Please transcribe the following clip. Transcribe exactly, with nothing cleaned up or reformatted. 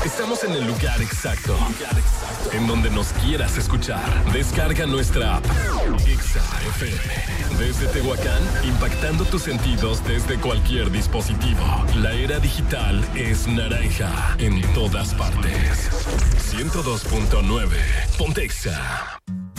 Estamos en el lugar exacto, en donde nos quieras escuchar. Descarga nuestra app Exa F M. Desde Tehuacán, impactando tus sentidos desde cualquier dispositivo. La era digital es naranja en todas partes. ciento dos punto nueve Ponte Exa.